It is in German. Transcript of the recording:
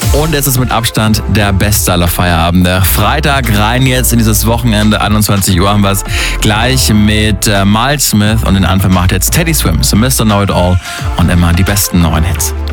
Und es ist mit Abstand der Beste aller Feierabende. Freitag rein jetzt in dieses Wochenende, 21 Uhr haben wir es gleich mit Miles Smith und den Anfang macht jetzt Teddy Swims, Mr. Know It All und immer die besten neuen Hits.